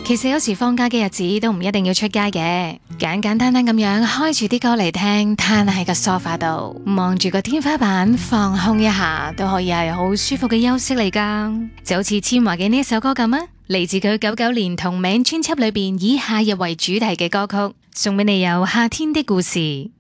其實有時放假嘅日子都唔一定要出街嘅，簡簡單單咁樣開住啲歌嚟聽，攤喺個梳化度，望住個天花板放空一下，都可以係好舒服嘅休息嚟噶。就好似千嬅嘅呢一首歌咁啊，嚟自佢99年同名專輯裏邊以夏日為主題嘅歌曲，送俾你有夏天的故事。